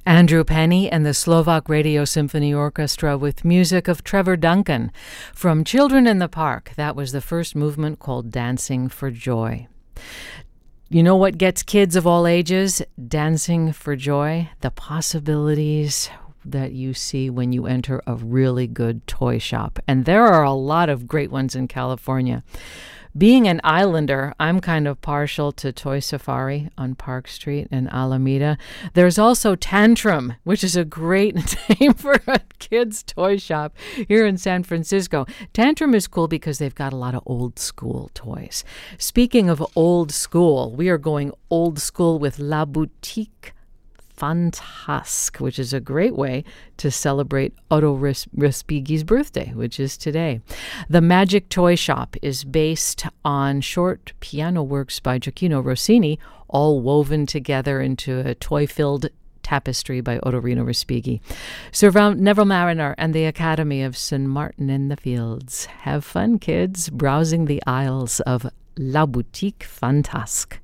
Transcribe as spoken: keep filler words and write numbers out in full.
Andrew Penny and the Slovak Radio Symphony Orchestra with music of Trevor Duncan. From Children in the Park, that was the first movement called Dancing for Joy. You know what gets kids of all ages dancing for joy? The possibilities that you see when you enter a really good toy shop. And there are a lot of great ones in California. Being an islander, I'm kind of partial to Toy Safari on Park Street in Alameda. There's also Tantrum, which is a great name for a kid's toy shop here in San Francisco. Tantrum is cool because they've got a lot of old school toys. Speaking of old school, we are going old school with La Boutique Fantasque, which is a great way to celebrate Otto Respighi's birthday, which is today. The Magic Toy Shop is based on short piano works by Gioacchino Rossini, all woven together into a toy-filled tapestry by Ottorino Respighi. Sir Neville Mariner and the Academy of Saint Martin in the Fields. Have fun, kids, browsing the aisles of La Boutique Fantasque.